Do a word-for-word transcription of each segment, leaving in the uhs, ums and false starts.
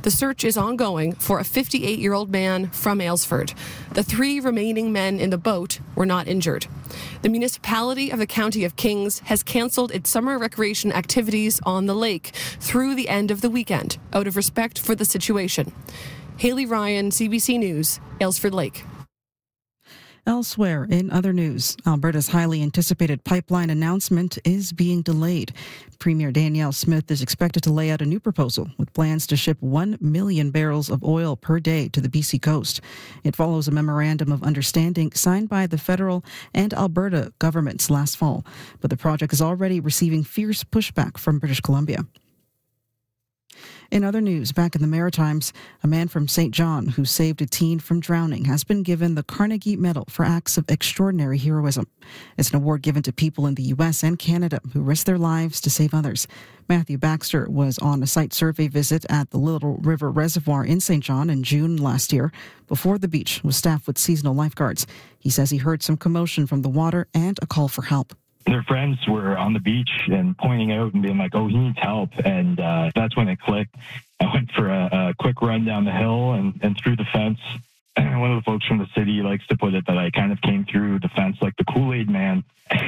The search is ongoing for a fifty-eight-year-old man from Aylesford. The three remaining men in the boat were not injured. The municipality of the County of Kings has cancelled its summer recreation activities on the lake through the end of the weekend, out of respect for the situation. Haley Ryan, C B C News, Aylesford Lake. Elsewhere, in other news, Alberta's highly anticipated pipeline announcement is being delayed. Premier Danielle Smith is expected to lay out a new proposal with plans to ship one million barrels of oil per day to the B C coast. It follows a memorandum of understanding signed by the federal and Alberta governments last fall, but the project is already receiving fierce pushback from British Columbia. In other news, back in the Maritimes, a man from Saint John who saved a teen from drowning has been given the Carnegie Medal for acts of extraordinary heroism. It's an award given to people in the U S and Canada who risk their lives to save others. Matthew Baxter was on a site survey visit at the Little River Reservoir in Saint John in June last year. Before the beach was staffed with seasonal lifeguards. He says he heard some commotion from the water and a call for help. Their friends were on the beach and pointing out and being like, oh, he needs help. And uh, that's when it clicked. I went for a, a quick run down the hill and, and through the fence. And one of the folks from the city likes to put it that I kind of came through the fence like the Kool-Aid man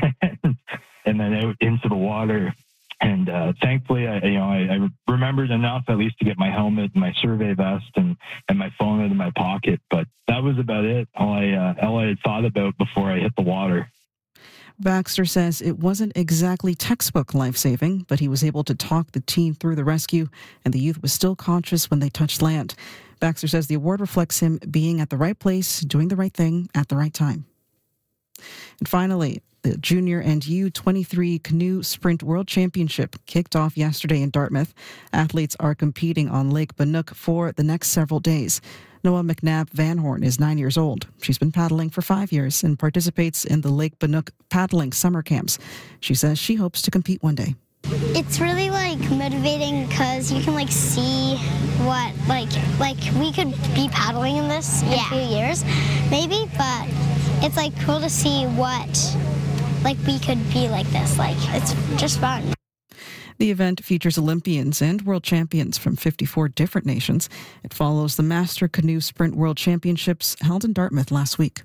and then out into the water. And uh, thankfully, I, you know, I, I remembered enough at least to get my helmet, my survey vest, and, and my phone out of my pocket. But that was about it, all I, uh, all I had thought about before I hit the water. Baxter says it wasn't exactly textbook life-saving, but he was able to talk the teen through the rescue, and the youth was still conscious when they touched land. Baxter says the award reflects him being at the right place, doing the right thing at the right time. And finally, the Junior and U twenty-three Canoe Sprint World Championship kicked off yesterday in Dartmouth. Athletes are competing on Lake Bannock for the next several days. Noah McNabb Van Horn is nine years old. She's been paddling for five years and participates in the Lake Bannock paddling summer camps. She says she hopes to compete one day. It's really like motivating because you can like see what like like we could be paddling in this in yeah. a few years, maybe. But it's like cool to see what like we could be like this. Like it's just fun. The event features Olympians and world champions from fifty-four different nations. It follows the Master Canoe Sprint World Championships held in Dartmouth last week.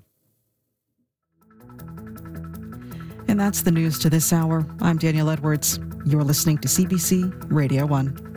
And that's the news to this hour. I'm Danielle Edwards. You're listening to C B C Radio one.